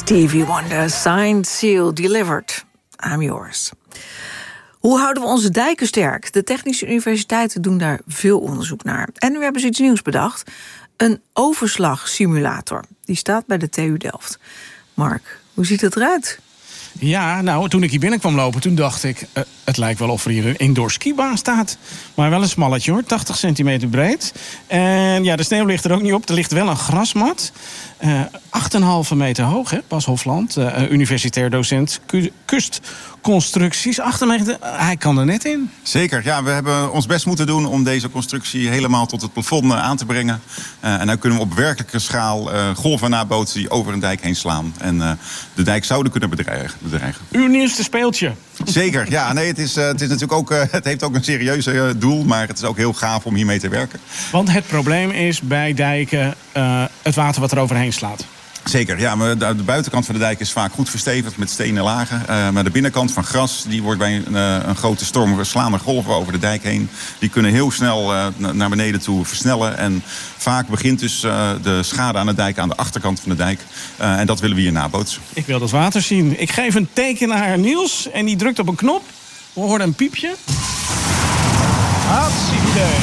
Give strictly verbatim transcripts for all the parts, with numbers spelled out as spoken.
Stevie Wonder, signed, sealed, delivered. I'm yours. Hoe houden we onze dijken sterk? De technische universiteiten doen daar veel onderzoek naar. En nu hebben ze iets nieuws bedacht. Een overslagsimulator. Die staat bij de T U Delft. Mark, hoe ziet het eruit? Ja, nou, toen ik hier binnenkwam lopen, toen dacht ik... Uh, het lijkt wel of er hier een indoor skibaan staat. Maar wel een smalletje, hoor. tachtig centimeter breed. En ja, de sneeuw ligt er ook niet op. Er ligt wel een grasmat. Uh, acht komma vijf meter hoog, hè? Bas Hofland, uh, universitair docent ku- kustconstructies. acht meter, uh, hij kan er net in. Zeker, ja. We hebben ons best moeten doen om deze constructie helemaal tot het plafond uh, aan te brengen. Uh, en dan kunnen we op werkelijke schaal uh, golven nabootsen die over een dijk heen slaan. En uh, de dijk zouden kunnen bedreigen. bedreigen. Uw nieuwste speeltje. Zeker, ja. Nee, het, is, uh, het is natuurlijk ook, uh, het heeft ook een serieuze uh, doel, maar het is ook heel gaaf om hiermee te werken. Want het probleem is bij dijken uh, het water wat er overheen slaat. Zeker, ja. Maar de buitenkant van de dijk is vaak goed verstevigd met stenen lagen. Uh, maar de binnenkant van gras, die wordt bij een, uh, een grote storm slaande golven over de dijk heen. Die kunnen heel snel uh, naar beneden toe versnellen. En vaak begint dus uh, de schade aan de dijk aan de achterkant van de dijk. Uh, en dat willen we hier nabootsen. Ik wil dat water zien. Ik geef een teken naar Niels en die drukt op een knop. We horen een piepje. Hartstikke idee.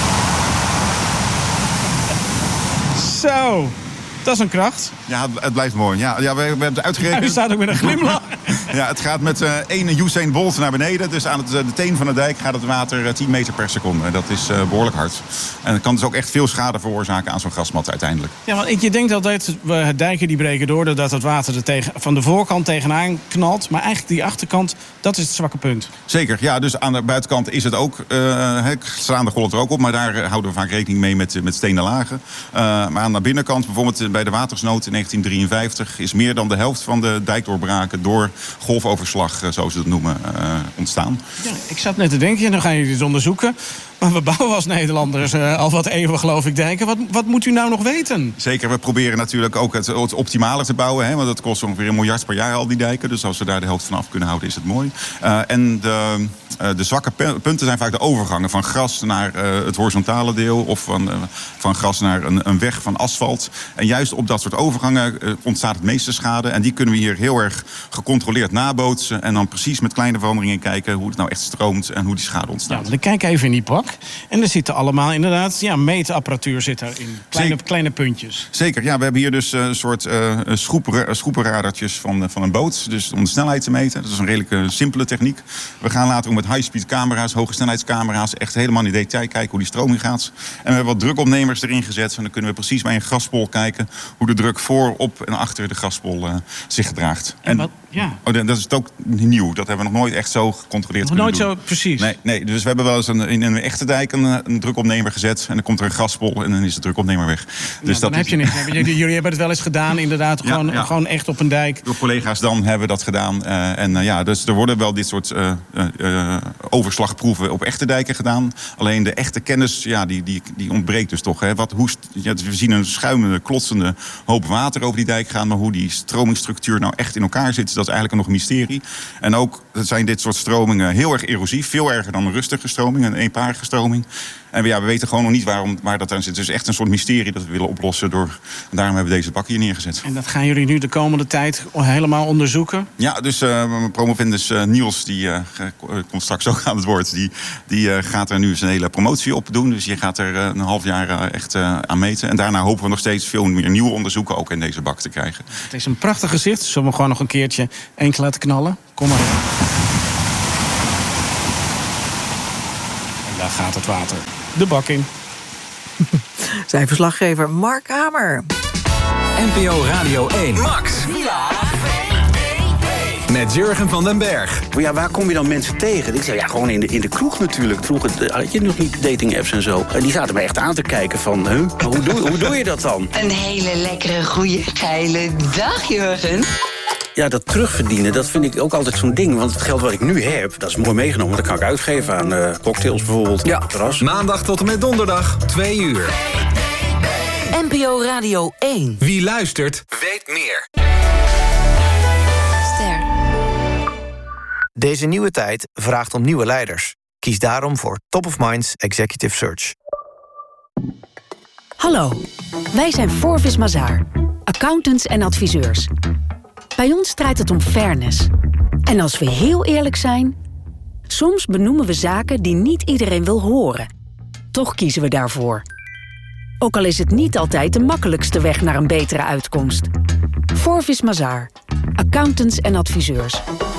Zo. Dat is een kracht. Ja, het blijft mooi. Ja, ja we, we hebben het uitgerekend. Hij staat ook met een glimlach. Ja, het gaat met uh, één Usain Bolt naar beneden. Dus aan het, de teen van de dijk gaat het water uh, tien meter per seconde. Dat is uh, behoorlijk hard. En het kan dus ook echt veel schade veroorzaken aan zo'n grasmat uiteindelijk. Ja, want je denkt altijd, we dijken die breken door... doordat het water er tegen, van de voorkant tegenaan knalt. Maar eigenlijk die achterkant, dat is het zwakke punt. Zeker, ja. Dus aan de buitenkant is het ook... Uh, slaan de golven er ook op, maar daar uh, houden we vaak rekening mee met, met stenen lagen. Uh, maar aan de binnenkant, bijvoorbeeld bij de watersnood in negentien drieënvijftig... is meer dan de helft van de dijkdoorbraken door golfoverslag, zoals ze dat noemen, uh, ontstaan. Ja, ik zat net te denken, dan gaan jullie dit onderzoeken. Maar we bouwen als Nederlanders uh, al wat eeuwen, geloof ik, dijken. Wat, wat moet u nou nog weten? Zeker, we proberen natuurlijk ook het, het optimale te bouwen. Hè, want dat kost ongeveer een miljard per jaar al, die dijken. Dus als we daar de helft van af kunnen houden, is het mooi. Uh, en de, uh, de zwakke punten zijn vaak de overgangen van gras naar uh, het horizontale deel... of van, uh, van gras naar een, een weg van asfalt. En juist op dat soort overgangen uh, ontstaat het meeste schade. En die kunnen we hier heel erg gecontroleerd nabootsen... en dan precies met kleine veranderingen kijken hoe het nou echt stroomt... en hoe die schade ontstaat. Ja, dan kijk even in die pak. En er zitten allemaal inderdaad, ja, meetapparatuur zit erin. Kleine, kleine puntjes. Zeker, ja. We hebben hier dus een soort uh, schroeper, schroepenradartjes van, van een boot. Dus om de snelheid te meten. Dat is een redelijk uh, simpele techniek. We gaan later ook met high-speed camera's, hoge snelheidscamera's... echt helemaal in detail kijken hoe die stroming gaat. En we hebben wat drukopnemers erin gezet. En dan kunnen we precies bij een graspol kijken... hoe de druk voor, op en achter de graspol uh, zich gedraagt. En, en wat, ja. Oh, dat is ook nieuw. Dat hebben we nog nooit echt zo gecontroleerd nog nooit doen. zo, precies. Nee, nee, dus we hebben wel eens een, in een echte dijk een, een drukopnemer gezet... en dan komt er een graspol en dan is de drukopnemer weg. Ja, dus dan dat heb is... je niks. Jullie, jullie hebben het wel eens gedaan, inderdaad. Ja, gewoon, ja. gewoon echt op een dijk. Door collega's dan hebben we dat gedaan. Uh, en uh, ja, dus er worden wel dit soort uh, uh, overslagproeven op echte dijken gedaan. Alleen de echte kennis, ja, die, die, die ontbreekt dus toch. Hè. Wat, hoe, ja, we zien een schuimende, klotsende hoop water over die dijk gaan... maar hoe die stromingsstructuur nou echt in elkaar zit, dat is eigenlijk nog een mysterie. En ook zijn dit soort stromingen heel erg erosief. Veel erger dan een rustige stroming, een eenparige stroming. En ja, we weten gewoon nog niet waarom, waar dat aan zit. Het is echt een soort mysterie dat we willen oplossen. Door, en daarom hebben we deze bak hier neergezet. En dat gaan jullie nu de komende tijd helemaal onderzoeken? Ja, dus uh, mijn promovendus uh, Niels, die uh, komt straks ook aan het woord... die, die uh, gaat er nu zijn hele promotie op doen. Dus je gaat er uh, een half jaar uh, echt uh, aan meten. En daarna hopen we nog steeds veel meer nieuwe onderzoeken... ook in deze bak te krijgen. Het is een prachtig gezicht. Zullen we gewoon nog een keertje één laten knallen? Kom maar in. En daar gaat het water. De bak in. Zijn verslaggever Mark Hamer. N P O Radio één. Max. Met Jurgen van den Berg. Ja, waar kom je dan mensen tegen? Ik zei, ja, gewoon in de, in de kroeg natuurlijk. Vroeger had je nog niet dating-apps en zo. En die zaten me echt aan te kijken van, huh? Hoe doe, hoe doe je dat dan? Een hele lekkere, goede, geile dag, Jurgen. Ja, dat terugverdienen, dat vind ik ook altijd zo'n ding. Want het geld wat ik nu heb, dat is mooi meegenomen. Dat kan ik uitgeven aan uh, cocktails bijvoorbeeld. Ja, terras. Maandag tot en met donderdag, twee uur. N P O Radio één. Wie luistert, weet meer. Ster. Deze nieuwe tijd vraagt om nieuwe leiders. Kies daarom voor Top of Minds Executive Search. Hallo, wij zijn Forvis Mazars, accountants en adviseurs. Bij ons draait het om fairness. En als we heel eerlijk zijn, soms benoemen we zaken die niet iedereen wil horen. Toch kiezen we daarvoor. Ook al is het niet altijd de makkelijkste weg naar een betere uitkomst. Forvis Mazars, accountants en adviseurs.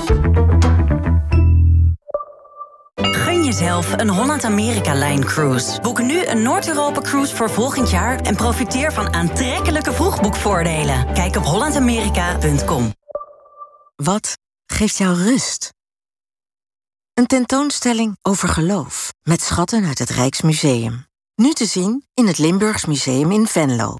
Gun jezelf een Holland-Amerika-Line-cruise. Boek nu een Noord-Europa-cruise voor volgend jaar en profiteer van aantrekkelijke vroegboekvoordelen. Kijk op holland amerika punt com. Wat geeft jou rust? Een tentoonstelling over geloof met schatten uit het Rijksmuseum. Nu te zien in het Limburgs Museum in Venlo.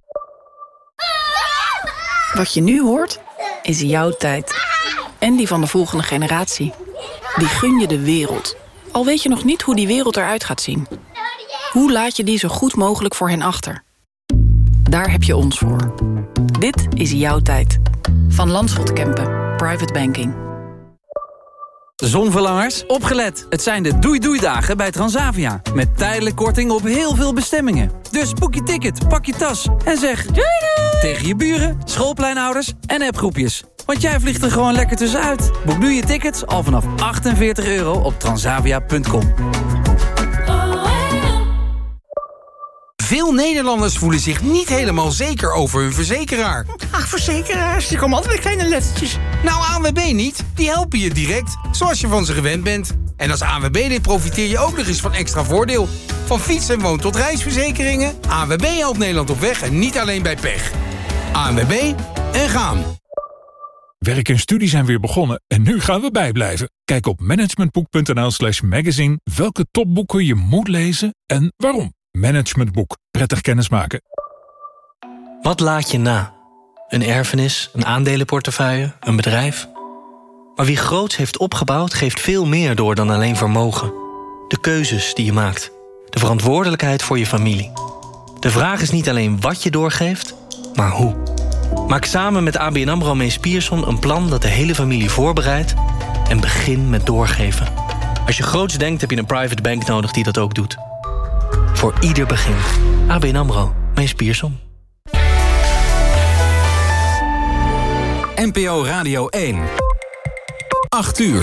Wat je nu hoort, is jouw tijd. En die van de volgende generatie. Die gun je de wereld. Al weet je nog niet hoe die wereld eruit gaat zien. Hoe laat je die zo goed mogelijk voor hen achter? Daar heb je ons voor. Dit is jouw tijd. Van Landschot Kempen. Private Banking. Zonverlangers, opgelet. Het zijn de doei-doei-dagen bij Transavia. Met tijdelijk korting op heel veel bestemmingen. Dus boek je ticket, pak je tas en zeg doei doei tegen je buren, schoolpleinouders en appgroepjes. Want jij vliegt er gewoon lekker tussenuit. Boek nu je tickets al vanaf achtenveertig euro op transavia punt com. Veel Nederlanders voelen zich niet helemaal zeker over hun verzekeraar. Ach, verzekeraars, die komen altijd met kleine lettertjes. Nou, A N W B niet. Die helpen je direct, zoals je van ze gewend bent. En als A N W B-lid profiteer je ook nog eens van extra voordeel. Van fiets- en woon- tot reisverzekeringen. A N W B helpt Nederland op weg en niet alleen bij pech. A N W B en gaan. Werk en studie zijn weer begonnen en nu gaan we bijblijven. Kijk op managementboek.nl slash magazine welke topboeken je moet lezen en waarom. Managementboek. Prettig kennismaken. Wat laat je na? Een erfenis, een aandelenportefeuille, een bedrijf? Maar wie groots heeft opgebouwd, geeft veel meer door dan alleen vermogen. De keuzes die je maakt. De verantwoordelijkheid voor je familie. De vraag is niet alleen wat je doorgeeft, maar hoe. Maak samen met A B N AMRO Mees Pierson een plan dat de hele familie voorbereidt en begin met doorgeven. Als je groots denkt, heb je een private bank nodig die dat ook doet. Voor ieder begin. A B N AMRO Mees Pierson. N P O Radio één. acht uur.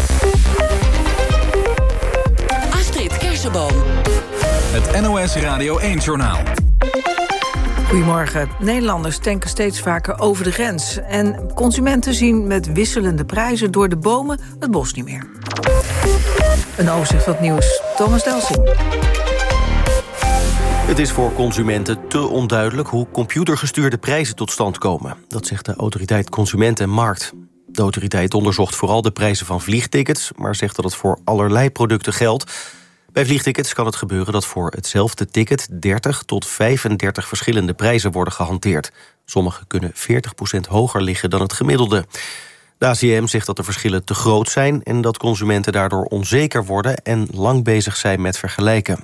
Astrid Kersenboom. Het N O S Radio één-journaal. Goedemorgen. Nederlanders tanken steeds vaker over de grens. En consumenten zien met wisselende prijzen door de bomen het bos niet meer. Een overzicht van het nieuws. Thomas Delsing. Het is voor consumenten te onduidelijk hoe computergestuurde prijzen tot stand komen. Dat zegt de autoriteit Consument en Markt. De autoriteit onderzocht vooral de prijzen van vliegtickets, maar zegt dat het voor allerlei producten geldt. Bij vliegtickets kan het gebeuren dat voor hetzelfde ticket dertig tot vijfendertig verschillende prijzen worden gehanteerd. Sommige kunnen veertig procent hoger liggen dan het gemiddelde. De A C M zegt dat de verschillen te groot zijn en dat consumenten daardoor onzeker worden en lang bezig zijn met vergelijken.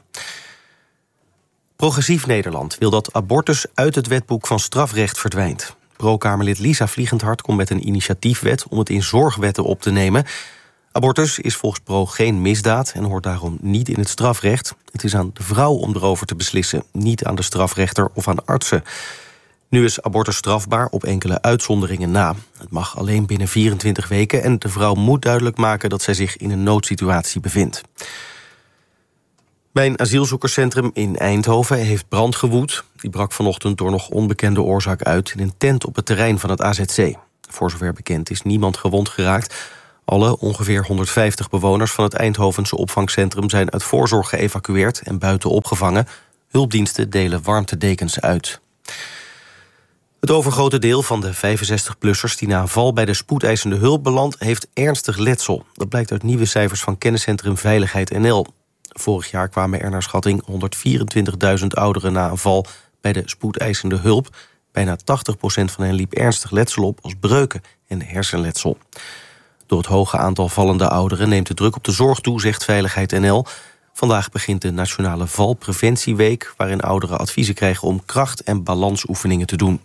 Progressief Nederland wil dat abortus uit het wetboek van strafrecht verdwijnt. Pro-Kamerlid Lisa Vliegendhart komt met een initiatiefwet om het in zorgwetten op te nemen. Abortus is volgens Pro geen misdaad en hoort daarom niet in het strafrecht. Het is aan de vrouw om erover te beslissen, niet aan de strafrechter of aan artsen. Nu is abortus strafbaar op enkele uitzonderingen na. Het mag alleen binnen vierentwintig weken en de vrouw moet duidelijk maken dat zij zich in een noodsituatie bevindt. Bij een asielzoekerscentrum in Eindhoven heeft brand gewoed. Die brak vanochtend door nog onbekende oorzaak uit in een tent op het terrein van het A Z C. Voor zover bekend is niemand gewond geraakt. Alle ongeveer honderdvijftig bewoners van het Eindhovense opvangcentrum zijn uit voorzorg geëvacueerd en buiten opgevangen. Hulpdiensten delen warmtedekens uit. Het overgrote deel van de vijfenzestig-plussers die na een val bij de spoedeisende hulp belandt, heeft ernstig letsel. Dat blijkt uit nieuwe cijfers van kenniscentrum Veiligheid N L. Vorig jaar kwamen er naar schatting honderdvierentwintigduizend ouderen na een val bij de spoedeisende hulp. Bijna tachtig procent van hen liep ernstig letsel op als breuken en hersenletsel. Door het hoge aantal vallende ouderen neemt de druk op de zorg toe, zegt Veiligheid N L. Vandaag begint de Nationale Valpreventieweek, waarin ouderen adviezen krijgen om kracht- en balansoefeningen te doen.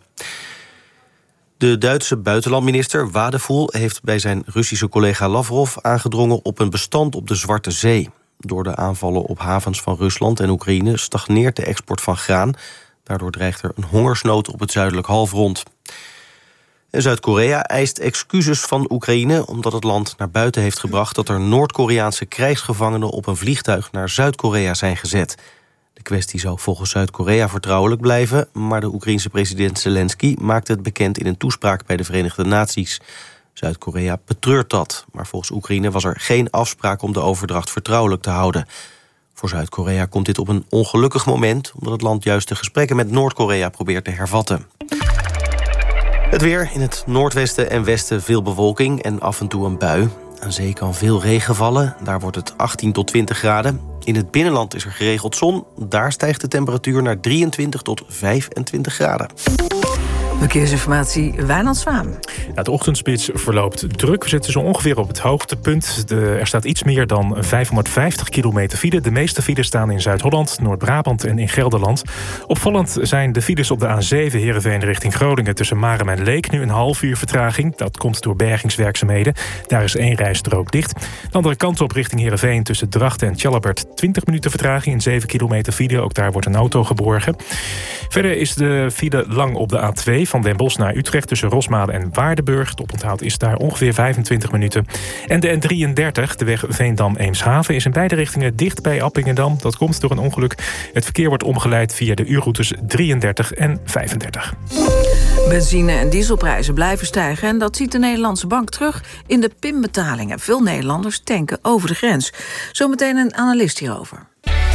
De Duitse buitenlandminister Wadephul heeft bij zijn Russische collega Lavrov aangedrongen op een bestand op de Zwarte Zee. Door de aanvallen op havens van Rusland en Oekraïne stagneert de export van graan. Daardoor dreigt er een hongersnood op het zuidelijk halfrond. En Zuid-Korea eist excuses van Oekraïne omdat het land naar buiten heeft gebracht dat er Noord-Koreaanse krijgsgevangenen op een vliegtuig naar Zuid-Korea zijn gezet. De kwestie zou volgens Zuid-Korea vertrouwelijk blijven, maar de Oekraïense president Zelensky maakte het bekend in een toespraak bij de Verenigde Naties. Zuid-Korea betreurt dat, maar volgens Oekraïne was er geen afspraak om de overdracht vertrouwelijk te houden. Voor Zuid-Korea komt dit op een ongelukkig moment, omdat het land juist de gesprekken met Noord-Korea probeert te hervatten. Het weer: in het noordwesten en westen veel bewolking en af en toe een bui. Aan zee kan veel regen vallen, daar wordt het achttien tot twintig graden. In het binnenland is er geregeld zon, daar stijgt de temperatuur naar drieëntwintig tot vijfentwintig graden. Verkeersinformatie, Wijnand Zwaan. Ja, de ochtendspits verloopt druk. We zitten zo ongeveer op het hoogtepunt. De, er staat iets meer dan vijfhonderdvijftig kilometer file. De meeste files staan in Zuid-Holland, Noord-Brabant en in Gelderland. Opvallend zijn de files op de A zeven Heerenveen richting Groningen tussen Marem en Leek. Nu een half uur vertraging. Dat komt door bergingswerkzaamheden. Daar is één rijstrook dicht. De andere kant op richting Heerenveen tussen Drachten en Tjallabert twintig minuten vertraging in zeven kilometer file. Ook daar wordt een auto geborgen. Verder is de file lang op de A twee van Den Bosch naar Utrecht tussen Rosmalen en Waardenburg. Het oponthoud is daar ongeveer vijfentwintig minuten. En de N drieëndertig, de weg Veendam-Eemshaven, is in beide richtingen dicht bij Appingedam. Dat komt door een ongeluk. Het verkeer wordt omgeleid via de uurroutes drieëndertig en vijfendertig. Benzine- en dieselprijzen blijven stijgen en dat ziet de Nederlandse bank terug in de pinbetalingen. Veel Nederlanders tanken over de grens. Zometeen een analist hierover.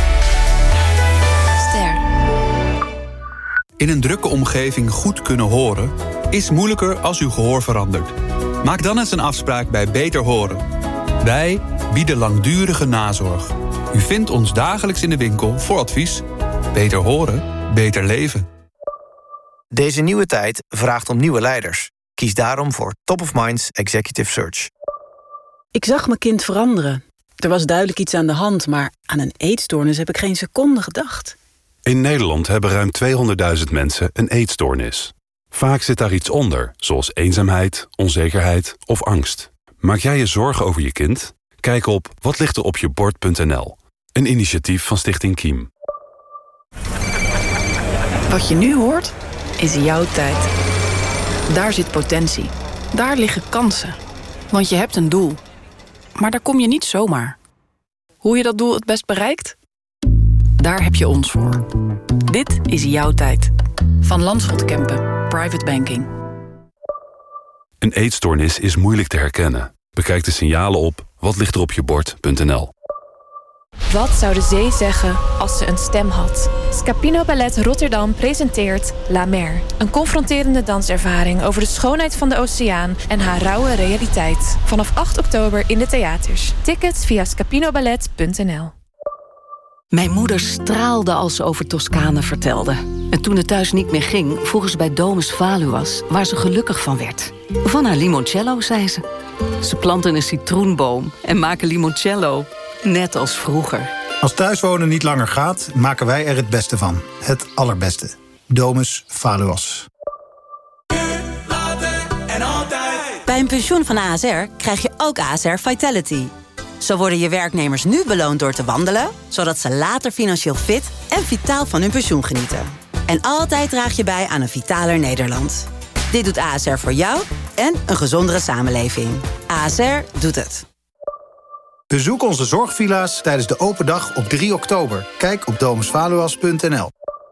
Ster. In een drukke omgeving goed kunnen horen is moeilijker als uw gehoor verandert. Maak dan eens een afspraak bij Beter Horen. Wij bieden langdurige nazorg. U vindt ons dagelijks in de winkel voor advies. Beter horen, beter leven. Deze nieuwe tijd vraagt om nieuwe leiders. Kies daarom voor Top of Minds Executive Search. Ik zag mijn kind veranderen. Er was duidelijk iets aan de hand, maar aan een eetstoornis heb ik geen seconde gedacht. In Nederland hebben ruim tweehonderdduizend mensen een eetstoornis. Vaak zit daar iets onder, zoals eenzaamheid, onzekerheid of angst. Maak jij je zorgen over je kind? Kijk op watlichteropjebord punt n l. Een initiatief van Stichting Kiem. Wat je nu hoort, is jouw tijd. Daar zit potentie. Daar liggen kansen. Want je hebt een doel. Maar daar kom je niet zomaar. Hoe je dat doel het best bereikt? Daar heb je ons voor. Dit is jouw tijd. Van Landschot Kempen. Private Banking. Een eetstoornis is moeilijk te herkennen. Bekijk de signalen op watlichteropjebord punt n l. Wat zou de zee zeggen als ze een stem had? Scapino Ballet Rotterdam presenteert La Mer. Een confronterende danservaring over de schoonheid van de oceaan en haar rauwe realiteit. Vanaf acht oktober in de theaters. Tickets via scapinoballet punt n l. Mijn moeder straalde als ze over Toscane vertelde. En toen het thuis niet meer ging, vroegen ze bij Domus Valuas waar ze gelukkig van werd. Van haar limoncello, zei ze. Ze planten een citroenboom en maken limoncello, net als vroeger. Als thuiswonen niet langer gaat, maken wij er het beste van. Het allerbeste. Domus Valuas. Bij een pensioen van A S R krijg je ook A S R Vitality. Zo worden je werknemers nu beloond door te wandelen, zodat ze later financieel fit en vitaal van hun pensioen genieten. En altijd draag je bij aan een vitaler Nederland. Dit doet A S R voor jou en een gezondere samenleving. A S R doet het. Bezoek onze zorgvilla's tijdens de open dag op drie oktober. Kijk op domus valuas punt n l.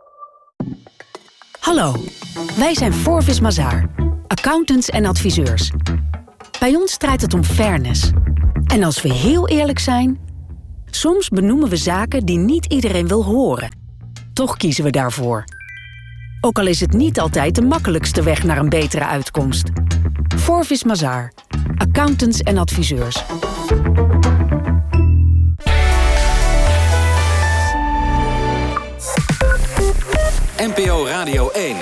Hallo, wij zijn Forvis Mazars, accountants en adviseurs. Bij ons draait het om fairness. En als we heel eerlijk zijn, soms benoemen we zaken die niet iedereen wil horen. Toch kiezen we daarvoor. Ook al is het niet altijd de makkelijkste weg naar een betere uitkomst. Forvis Mazars, accountants en adviseurs. N P O Radio één.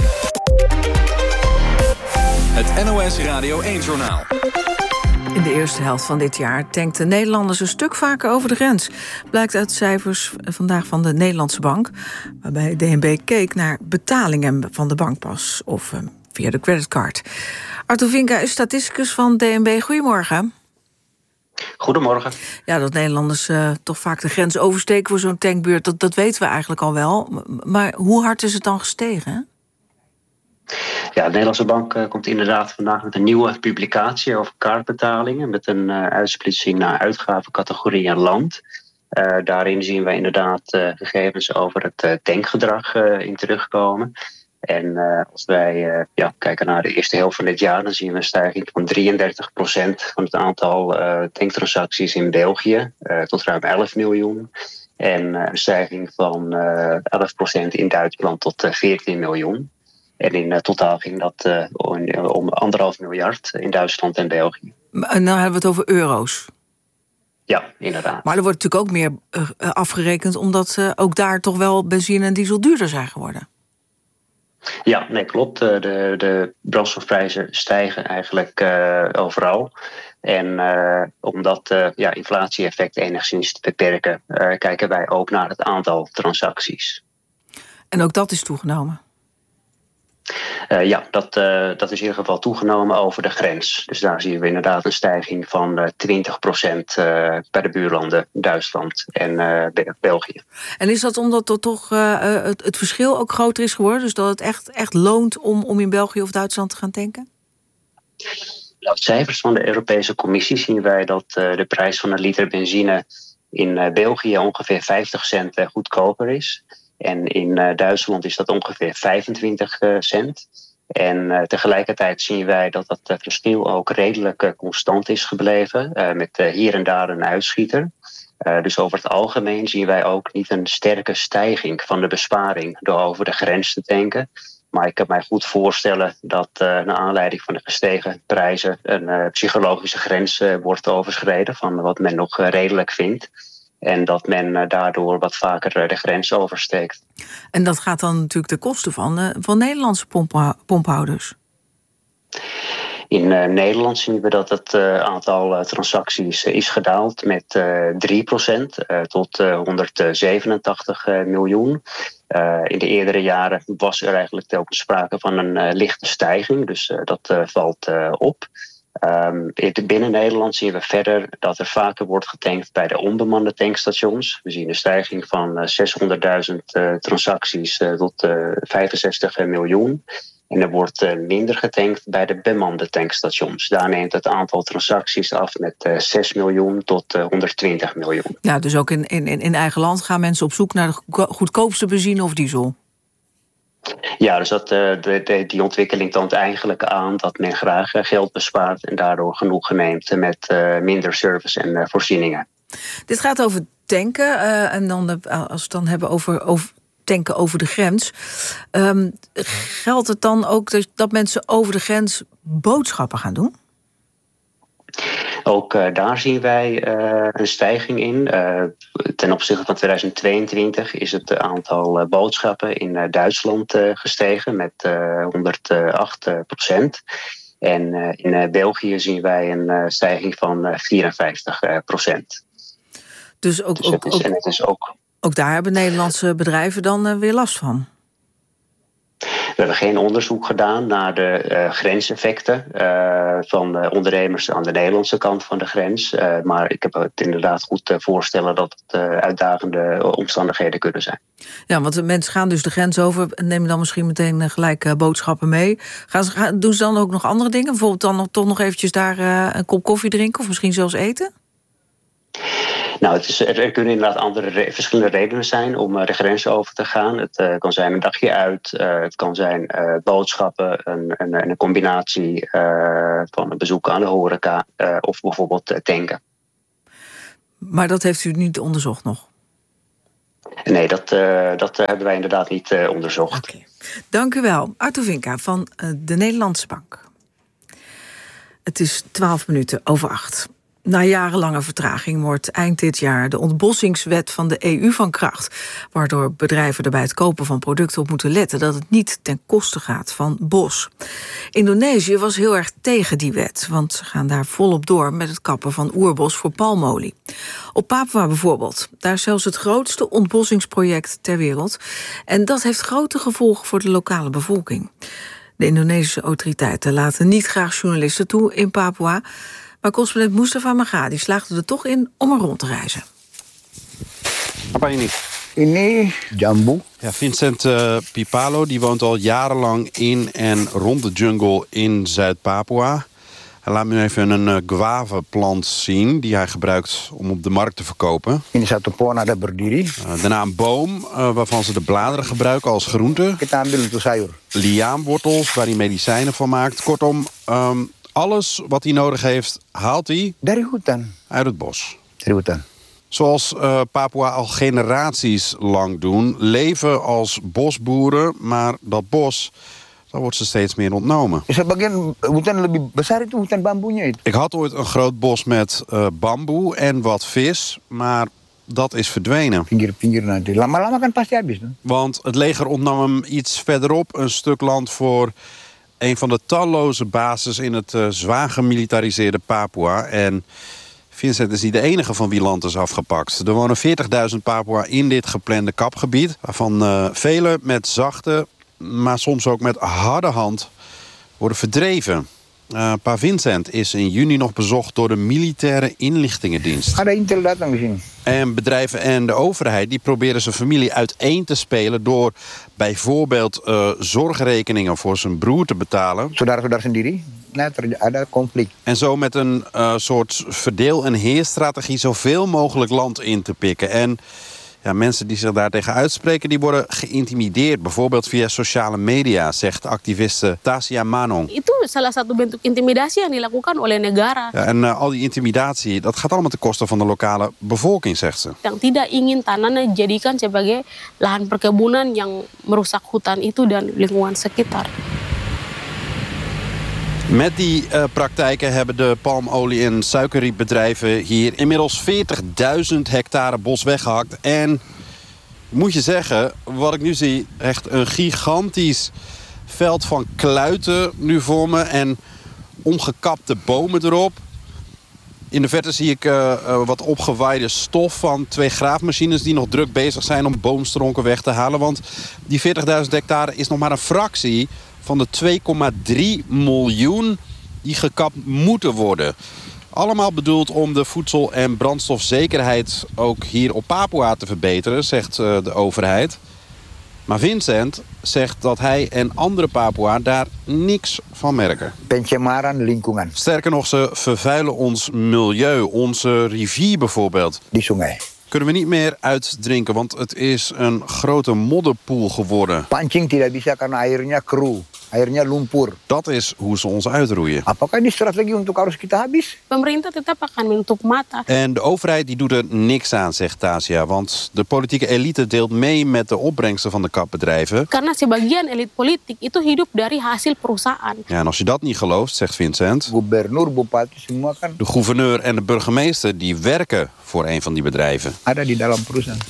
Het N O S Radio één-journaal. In de eerste helft van dit jaar tankten Nederlanders een stuk vaker over de grens. Blijkt uit cijfers vandaag van de Nederlandse Bank, waarbij D N B keek naar betalingen van de bankpas of uh, via de creditcard. Arthur Vinka is statisticus van D N B. Goedemorgen. Goedemorgen. Ja, dat Nederlanders uh, toch vaak de grens oversteken voor zo'n tankbeurt, dat, dat weten we eigenlijk al wel. Maar hoe hard is het dan gestegen? Ja, de Nederlandse Bank uh, komt inderdaad vandaag met een nieuwe publicatie over kaartbetalingen. Met een uh, uitsplitsing naar uitgavencategorie en land. Uh, daarin zien wij inderdaad uh, gegevens over het uh, tankgedrag uh, in terugkomen. En uh, als wij uh, ja, kijken naar de eerste helft van dit jaar, dan zien we een stijging van drieëndertig procent van het aantal uh, tanktransacties in België uh, tot ruim elf miljoen. En uh, een stijging van uh, elf procent in Duitsland tot uh, veertien miljoen. En in uh, totaal ging dat uh, om, om anderhalf miljard in Duitsland en België. En dan hebben we het over euro's. Ja, inderdaad. Maar er wordt natuurlijk ook meer uh, afgerekend, omdat uh, ook daar toch wel benzine en diesel duurder zijn geworden. Ja, nee, klopt. De, de brandstofprijzen stijgen eigenlijk uh, overal. En uh, om dat uh, ja, inflatie-effect enigszins te beperken, uh, kijken wij ook naar het aantal transacties. En ook dat is toegenomen? Uh, ja, dat, uh, dat is in ieder geval toegenomen over de grens. Dus daar zien we inderdaad een stijging van uh, twintig procent uh, bij de buurlanden Duitsland en uh, België. En is dat omdat er toch uh, het, het verschil ook groter is geworden? Dus dat het echt, echt loont om, om in België of Duitsland te gaan tanken? Uit cijfers van de Europese Commissie zien wij dat uh, de prijs van een liter benzine in uh, België ongeveer vijftig cent uh, goedkoper is. En in uh, Duitsland is dat ongeveer vijfentwintig uh, cent. En uh, tegelijkertijd zien wij dat dat uh, verschil ook redelijk uh, constant is gebleven. Uh, met uh, hier en daar een uitschieter. Uh, dus over het algemeen zien wij ook niet een sterke stijging van de besparing door over de grens te tanken. Maar ik kan mij goed voorstellen dat uh, naar aanleiding van de gestegen prijzen een uh, psychologische grens uh, wordt overschreden van wat men nog uh, redelijk vindt. En dat men uh, daardoor wat vaker uh, de grens oversteekt. En dat gaat dan natuurlijk ten koste van, uh, van Nederlandse pompa- pomphouders. In uh, Nederland zien we dat het uh, aantal uh, transacties uh, is gedaald met uh, drie procent uh, tot uh, honderdzevenentachtig uh, miljoen. Uh, in de eerdere jaren was er eigenlijk telkens sprake van een uh, lichte stijging, dus uh, dat uh, valt uh, op. Um, binnen Nederland zien we verder dat er vaker wordt getankt bij de onbemande tankstations. We zien een stijging van uh, zeshonderdduizend uh, transacties uh, tot uh, vijfenzestig miljoen. En er wordt uh, minder getankt bij de bemande tankstations. Daar neemt het aantal transacties af met uh, zes miljoen tot uh, honderdtwintig miljoen. Ja, dus ook in, in, in eigen land gaan mensen op zoek naar de goedkoopste benzine of diesel? Ja, dus dat, uh, de, de, die ontwikkeling toont eigenlijk aan dat men graag uh, geld bespaart en daardoor genoegen neemt met uh, minder service en uh, voorzieningen. Dit gaat over tanken uh, en dan de, als we het dan hebben over, over tanken over de grens. Um, geldt het dan ook dat, dat mensen over de grens boodschappen gaan doen? Ook uh, daar zien wij uh, een stijging in. Uh, ten opzichte van tweeduizend tweeëntwintig is het aantal uh, boodschappen in uh, Duitsland uh, gestegen met uh, honderdacht procent. En uh, in uh, België zien wij een uh, stijging van uh, vierenvijftig procent. Dus, ook, dus ook, het is, ook, en het is ook... ook daar hebben Nederlandse bedrijven dan uh, weer last van? We hebben geen onderzoek gedaan naar de uh, grenseffecten uh, van de ondernemers aan de Nederlandse kant van de grens. Uh, maar ik heb het inderdaad goed te voorstellen dat het uh, uitdagende omstandigheden kunnen zijn. Ja, want de mensen gaan dus de grens over en nemen dan misschien meteen uh, gelijk uh, boodschappen mee. Gaan ze, gaan, doen ze dan ook nog andere dingen? Bijvoorbeeld dan nog, toch nog eventjes daar uh, een kop koffie drinken of misschien zelfs eten? Nou, het is, er kunnen inderdaad andere re- verschillende redenen zijn om uh, de grens over te gaan. Het uh, kan zijn een dagje uit, uh, het kan zijn uh, boodschappen, een, een, een combinatie uh, van een bezoek aan de horeca uh, of bijvoorbeeld uh, tanken. Maar dat heeft u niet onderzocht nog? Nee, dat, uh, dat uh, hebben wij inderdaad niet uh, onderzocht. Okay. Dank u wel. Arthur Vinka van uh, de Nederlandse Bank. Het is twaalf minuten over acht. Na jarenlange vertraging wordt eind dit jaar de ontbossingswet van de E U van kracht, waardoor bedrijven er bij het kopen van producten op moeten letten dat het niet ten koste gaat van bos. Indonesië was heel erg tegen die wet, want ze gaan daar volop door met het kappen van oerbos voor palmolie. Op Papua bijvoorbeeld, daar is zelfs het grootste ontbossingsproject ter wereld. En dat heeft grote gevolgen voor de lokale bevolking. De Indonesische autoriteiten laten niet graag journalisten toe in Papua. Maar correspondent Mustafa Magadi slaagde er toch in om er rond te reizen. Apa ini? Ini jambu. Ja, Vincent uh, Pipalo die woont al jarenlang in en rond de jungle in Zuid-Papua. Hij laat me even een uh, guavaplant zien die hij gebruikt om op de markt te verkopen. Ini satu pohon ada berdiri. Uh, daarna een boom uh, waarvan ze de bladeren gebruiken als groente. Kita ambil untuk sayur. Liaanwortels waar hij medicijnen van maakt. Kortom, um, alles wat hij nodig heeft haalt hij dari hutan. Uit het bos. Dari hutan. Zoals uh, Papua al generaties lang doen, leven als bosboeren, maar dat bos, dat wordt ze steeds meer ontnomen. Sebagian hutan lebih besar itu hutan bambunya itu. Ik had ooit een groot bos met uh, bamboe en wat vis, maar dat is verdwenen. Pinggir-pinggir nanti. Lama-lama kan pasti habis. No? Want het leger ontnam hem iets verderop een stuk land voor een van de talloze bases in het uh, zwaar gemilitariseerde Papua. En Vincent is niet de enige van wie land is afgepakt. Er wonen veertigduizend Papua in dit geplande kapgebied, waarvan uh, velen met zachte, maar soms ook met harde hand worden verdreven. Uh, Pa Vincent is in juni nog bezocht door de militaire inlichtingendienst. Ada Intel datang di sini. En bedrijven en de overheid die proberen zijn familie uiteen te spelen door bijvoorbeeld uh, zorgrekeningen voor zijn broer te betalen. Saudara-saudara sendiri. Nah, ada conflict. En zo met een uh, soort verdeel- en heerstrategie zoveel mogelijk land in te pikken. En ja, mensen die zich daartegen uitspreken, die worden geïntimideerd. Bijvoorbeeld via sociale media, zegt activiste Tasia Manong. Itu salah satu bentuk intimidasi yang dilakukan oleh negara. Ja, en uh, al die intimidatie, dat gaat allemaal ten koste van de lokale bevolking, zegt ze. Yang tidak ingin tanahnya dijadikan sebagai lahan perkebunan yang merusak hutan itu dan lingkungan sekitar. Met die uh, praktijken hebben de palmolie- en suikerrietbedrijven hier inmiddels veertigduizend hectare bos weggehakt. En moet je zeggen, wat ik nu zie, echt een gigantisch veld van kluiten nu voor me en omgekapte bomen erop. In de verte zie ik uh, uh, wat opgewaaide stof van twee graafmachines die nog druk bezig zijn om boomstronken weg te halen. Want die veertigduizend hectare is nog maar een fractie van de twee komma drie miljoen die gekapt moeten worden. Allemaal bedoeld om de voedsel- en brandstofzekerheid ook hier op Papua te verbeteren, zegt uh, de overheid. Maar Vincent zegt dat hij en andere Papua daar niks van merken. Pencemaran lingkungan. Sterker nog, ze vervuilen ons milieu, onze rivier bijvoorbeeld. Die sungai. Kunnen we niet meer uitdrinken, want het is een grote modderpoel geworden. Pancing tidak bisa karena airnya keruh, airnya lumpur. Dat is hoe ze ons uitroeien. Apakah ini strategi untuk harus kita habis? Pemerintah tetap akan menutup mata. En de overheid die doet er niks aan, zegt Tasia, want de politieke elite deelt mee met de opbrengsten van de kapbedrijven. Karena sebagian elit politik itu hidup dari hasil perusahaan. Ja, en als je dat niet gelooft, zegt Vincent, Gubernur, bupati, semua kan. De gouverneur en de burgemeester die werken voor een van die bedrijven. Ada di dalam perusahaan.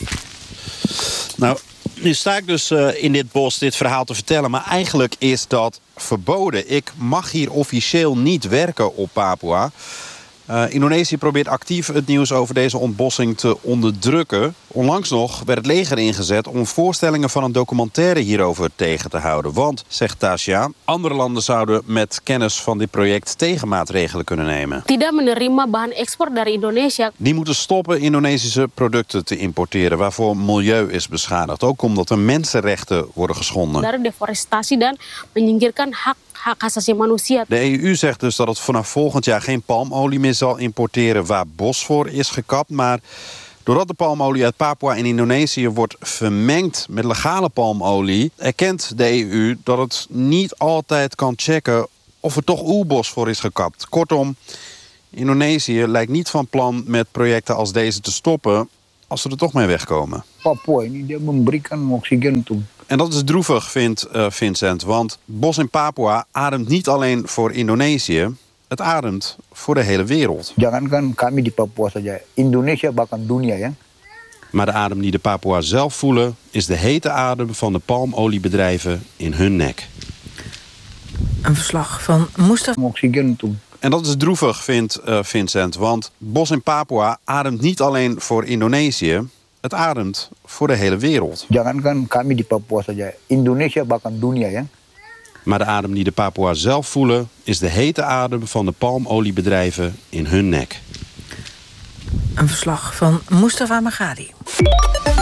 Nou, nu sta ik dus uh, in dit bos dit verhaal te vertellen, maar eigenlijk is dat verboden. Ik mag hier officieel niet werken op Papua. Uh, Indonesië probeert actief het nieuws over deze ontbossing te onderdrukken. Onlangs nog werd het leger ingezet om voorstellingen van een documentaire hierover tegen te houden. Want, zegt Tasia, andere landen zouden met kennis van dit project tegenmaatregelen kunnen nemen. Tidak menerima bahan ekspor dari Indonesia. Die moeten stoppen Indonesische producten te importeren waarvoor milieu is beschadigd. Ook omdat er mensenrechten worden geschonden. Dari deforestasi dan menyingkirkan hak hak asasi manusia. De E U zegt dus dat het vanaf volgend jaar geen palmolie meer zal importeren waar bos voor is gekapt. Maar doordat de palmolie uit Papua in Indonesië wordt vermengd met legale palmolie, erkent de E U dat het niet altijd kan checken of er toch oerbos voor is gekapt. Kortom, Indonesië lijkt niet van plan met projecten als deze te stoppen als ze er toch mee wegkomen. Papua ini dia memberikan oksigen untuk. En dat is droevig, vindt uh, Vincent, want bos in Papua ademt niet alleen voor Indonesië, het ademt voor de hele wereld. Jangankan kami di Papua saja, Indonesia bahkan dunia ya. Maar de adem die de Papua zelf voelen is de hete adem van de palmoliebedrijven in hun nek. Een verslag van Mustafa. Oksigen toe. En dat is droevig, vindt uh, Vincent, want bos in Papua ademt niet alleen voor Indonesië, het ademt voor de hele wereld. Jangankan kami di Papua saja, Indonesia bahkan dunia ya. Maar de adem die de Papua zelf voelen is de hete adem van de palmoliebedrijven in hun nek. Een verslag van Mustafa Magadi.